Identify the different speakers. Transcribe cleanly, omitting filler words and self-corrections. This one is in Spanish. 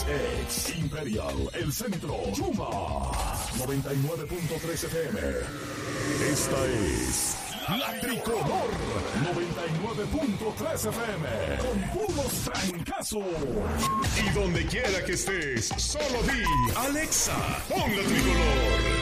Speaker 1: Ex Imperial, El Centro, Yuma, 99.3 FM. Esta es La Tricolor, 99.3 FM, con puros trancazos. Y donde quiera que estés, solo di, Alexa, pon La Tricolor.